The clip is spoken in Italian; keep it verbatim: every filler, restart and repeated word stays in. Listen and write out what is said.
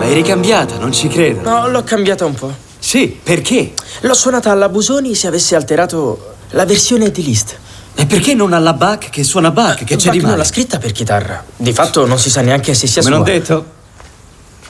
L'hai ricambiata, non ci credo. No, l'ho cambiata un po'. Sì, perché? L'ho suonata alla Busoni se avesse alterato la versione di Liszt. E perché non alla Bach che suona Bach? Che c'è Bach di non male? l'ha scritta per chitarra. Di fatto non si sa neanche se sia Come sua. non detto?